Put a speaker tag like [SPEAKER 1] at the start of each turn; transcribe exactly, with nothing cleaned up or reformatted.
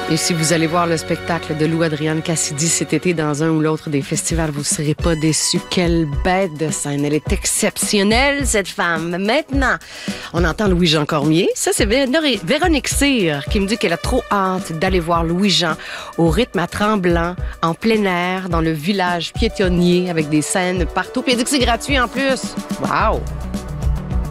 [SPEAKER 1] Et si vous allez voir le spectacle de Lou-Adrienne Cassidy cet été dans un ou l'autre des festivals, vous ne serez pas déçus. Quelle bête de scène. Elle est exceptionnelle, cette femme. Maintenant, on entend Louis-Jean Cormier. Ça, c'est Véronique Cyr qui me dit qu'elle a trop hâte d'aller voir Louis-Jean au rythme à Tremblant, en plein air, dans le village piétonnier, avec des scènes partout. Puis elle dit que c'est gratuit en plus. Wow!